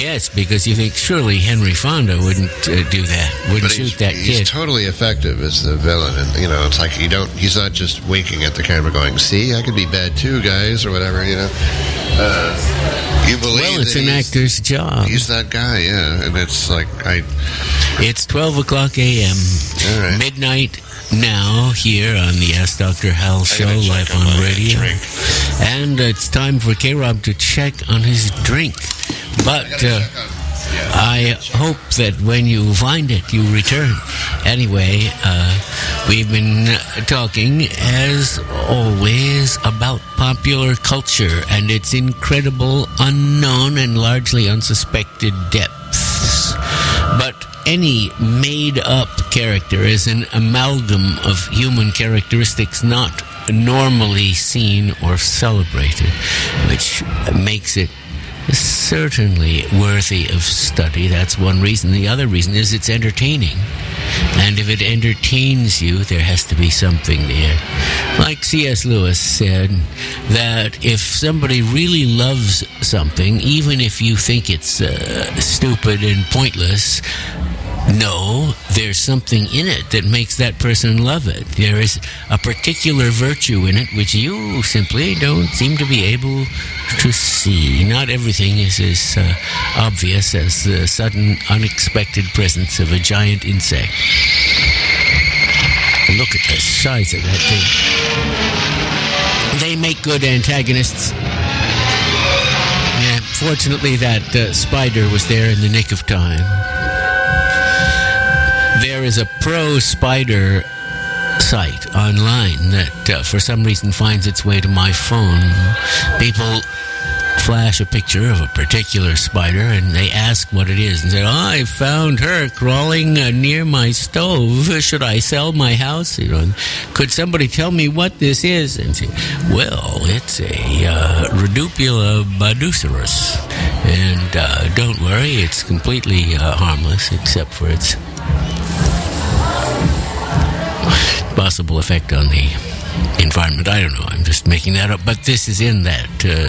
Yes, because you think surely Henry Fonda wouldn't do that, wouldn't shoot that kid. He's totally effective as the villain, and it's like he's not just winking at the camera going, "See, I could be bad too, guys," or whatever, You believe well, it's an actor's job. He's that guy, yeah, and it's like It's 12 o'clock a.m. All right. Midnight now here on the Ask Dr. Hal show live on radio. And it's time for K-Rob to check on his drink. But I hope that when you find it, you return. Anyway, we've been talking, as always, about popular culture and its incredible, unknown, and largely unsuspected depths. But any made-up character is an amalgam of human characteristics not normally seen or celebrated, which makes it certainly worthy of study. That's one reason. The other reason is it's entertaining. And if it entertains you, there has to be something there. Like C.S. Lewis said, that if somebody really loves something, even if you think it's stupid and pointless, no, there's something in it that makes that person love it. There is a particular virtue in it which you simply don't seem to be able to see. Not everything is as obvious as the sudden, unexpected presence of a giant insect. Look at the size of that thing. They make good antagonists. Yeah, fortunately, that spider was there in the nick of time. There is a pro-spider site online that for some reason finds its way to my phone. People flash a picture of a particular spider and they ask what it is and say, I found her crawling near my stove. Should I sell my house? Could somebody tell me what this is? And say, well, it's a Redupula baducerus. And don't worry, it's completely harmless except for its possible effect on the environment. I don't know. I'm just making that up. But this is in that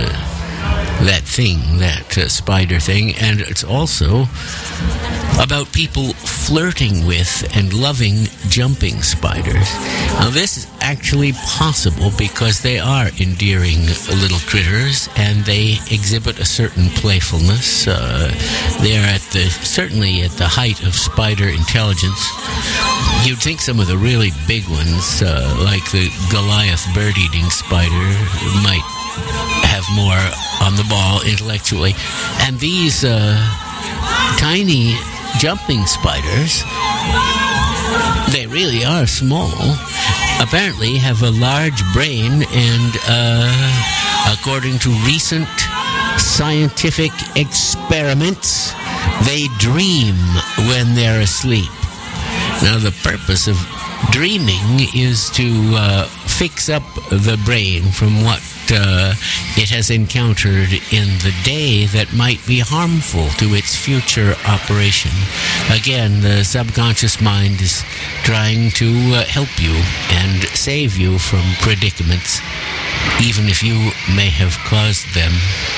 spider thing, and it's also about people flirting with and loving jumping spiders. Now, this is actually possible because they are endearing little critters, and they exhibit a certain playfulness. They are certainly at the height of spider intelligence. You'd think some of the really big ones, like the Goliath bird-eating spider, might have more on the ball intellectually. And these tiny jumping spiders, they really are small, apparently have a large brain, and according to recent scientific experiments, they dream when they're asleep. Now, the purpose of dreaming is to fix up the brain from what it has encountered in the day that might be harmful to its future operation. Again, the subconscious mind is trying to help you and save you from predicaments, even if you may have caused them.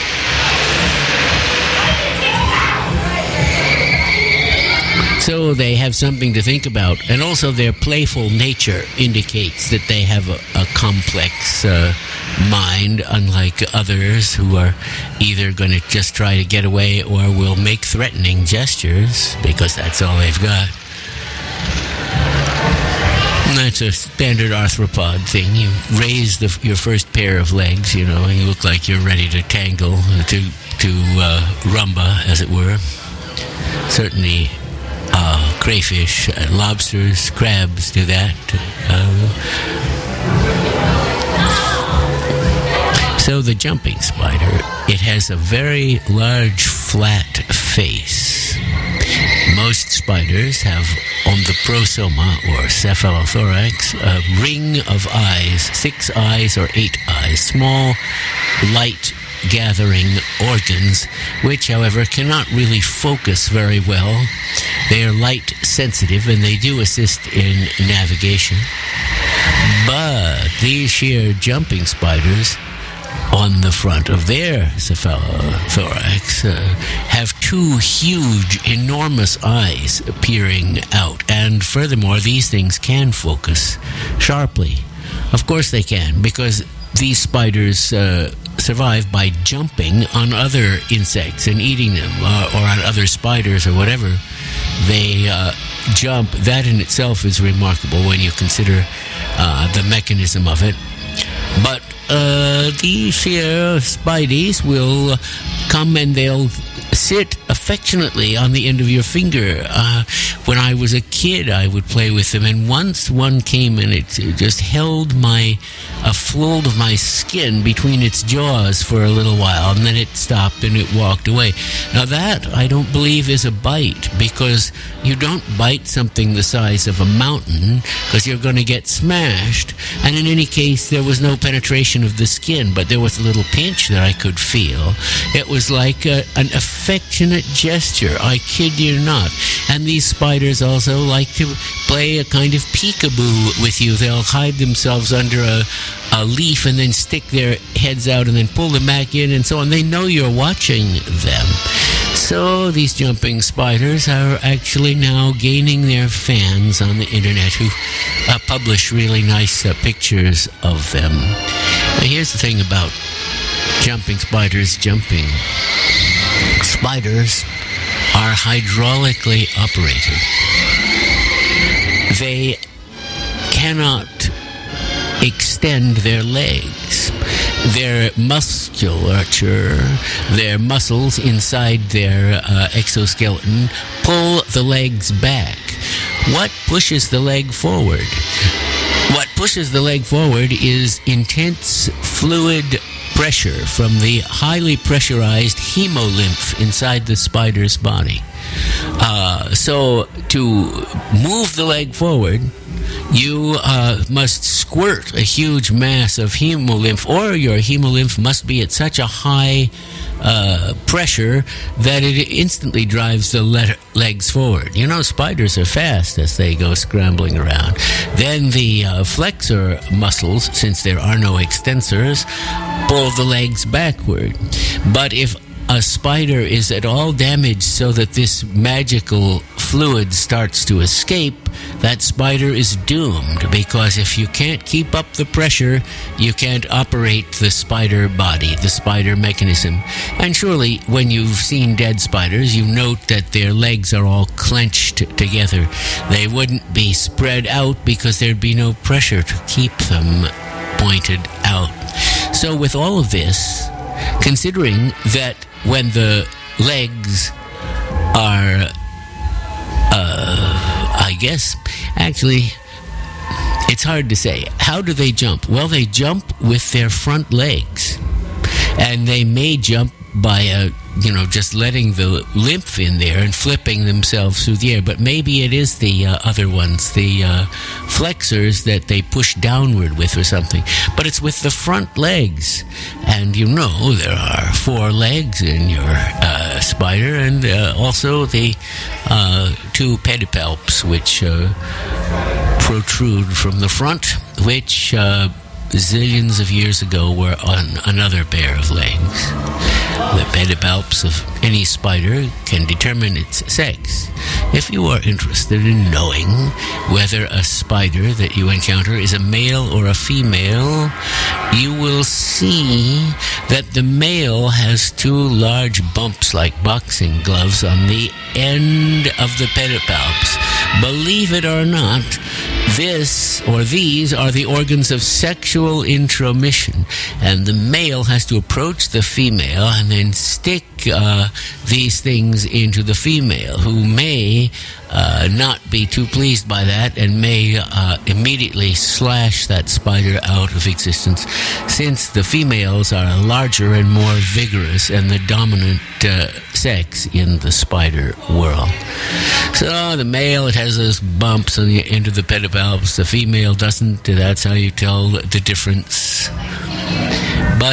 So they have something to think about. And also their playful nature indicates that they have a complex mind, unlike others who are either going to just try to get away or will make threatening gestures because that's all they've got. And that's a standard arthropod thing. You raise your first pair of legs, and you look like you're ready to tangle, to rumba, as it were. Certainly crayfish, lobsters, crabs do that. So the jumping spider, it has a very large flat face. Most spiders have on the prosoma or cephalothorax a ring of eyes, 6 eyes or 8 eyes, small, light gathering organs, which, however, cannot really focus very well. They are light sensitive and they do assist in navigation. But these sheer jumping spiders on the front of their cephalothorax have two huge, enormous eyes peering out. And furthermore, these things can focus sharply. Of course they can, because these spiders survive by jumping on other insects and eating them, or on other spiders or whatever. They jump. That in itself is remarkable when you consider the mechanism of it. But these here spideys will come and they'll sit affectionately on the end of your finger. When I was a kid, I would play with them, and once one came and it just held a fold of my skin between its jaws for a little while, and then it stopped and it walked away. Now that, I don't believe, is a bite, because you don't bite something the size of a mountain, because you're going to get smashed. And in any case, there was no penetration of the skin, but there was a little pinch that I could feel. It was like an affectionate gesture, I kid you not. And these spiders also like to play a kind of peekaboo with you. They'll hide themselves under a leaf and then stick their heads out and then pull them back in and so on. They know you're watching them. So these jumping spiders are actually now gaining their fans on the internet who publish really nice pictures of them. Now here's the thing about jumping spiders jumping. Spiders are hydraulically operated. They cannot extend their legs. Their musculature, their muscles inside their exoskeleton pull the legs back. What pushes the leg forward? What pushes the leg forward is intense fluid pressure from the highly pressurized hemolymph inside the spider's body. So to move the leg forward, you must squirt a huge mass of hemolymph, or your hemolymph must be at such a high pressure that it instantly drives the legs forward. You know, spiders are fast as they go scrambling around. Then the flexor muscles, since there are no extensors, pull the legs backward. But if a spider is at all damaged so that this magical fluid starts to escape, that spider is doomed, because if you can't keep up the pressure, you can't operate the spider body, the spider mechanism. And surely, when you've seen dead spiders, you note that their legs are all clenched together. They wouldn't be spread out because there'd be no pressure to keep them pointed out. So with all of this, considering that when the legs are, I guess, actually, it's hard to say. How do they jump? Well, they jump with their front legs. And they may jump by just letting the lymph in there and flipping themselves through the air. But maybe it is the other ones, the flexors that they push downward with or something. But it's with the front legs. And you know there are 4 legs in your spider, and also the 2 pedipalps, which protrude from the front, which zillions of years ago were on another pair of legs. The pedipalps of any spider can determine its sex. If you are interested in knowing whether a spider that you encounter is a male or a female, you will see that the male has 2 large bumps like boxing gloves on the end of the pedipalps. Believe it or not, this or these are the organs of sexual intromission, and the male has to approach the female and then stick these things into the female, who may not be too pleased by that and may immediately slash that spider out of existence, since the females are larger and more vigorous and the dominant sex in the spider world. So the male, it has those bumps on the end of the pedipalps. The female doesn't. That's how you tell the difference. But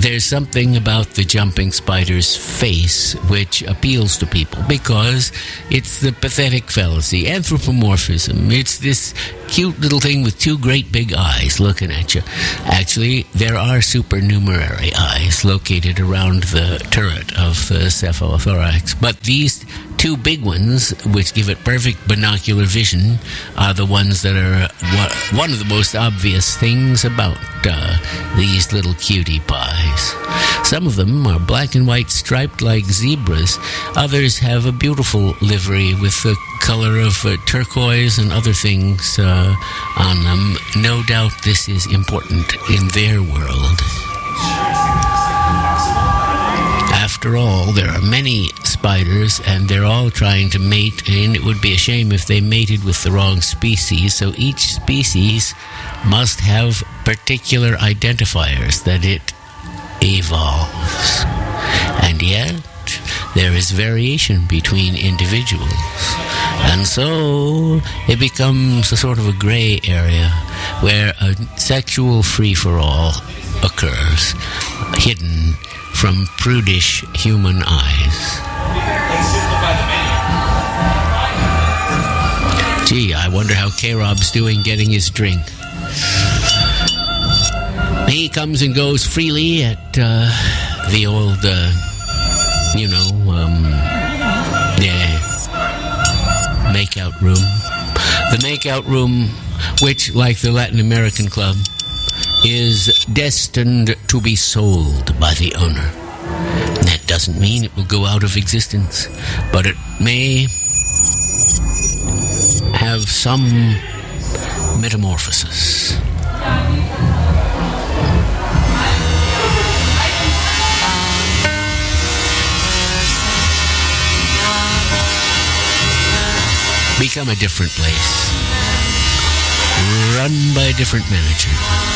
there's something about the jumping spider's face which appeals to people because it's the pathetic fallacy, anthropomorphism. It's this cute little thing with two great big eyes looking at you. Actually, there are supernumerary eyes located around the turret of the cephalothorax, but these two big ones, which give it perfect binocular vision, are the ones that are one of the most obvious things about these little cutie pies. Some of them are black and white striped like zebras. Others have a beautiful livery with the color of turquoise and other things on them. No doubt this is important in their world. After all, there are many spiders, and they're all trying to mate, and it would be a shame if they mated with the wrong species, so each species must have particular identifiers that it evolves. And yet, there is variation between individuals. And so, it becomes a sort of a gray area where a sexual free-for-all occurs, hidden from prudish human eyes. Gee, I wonder how K-Rob's doing getting his drink. He comes and goes freely at the old, makeout room. The makeout room, which, like the Latin American club, is destined to be sold by the owner. That doesn't mean it will go out of existence, but it may have some metamorphosis. Become a different place, run by a different manager.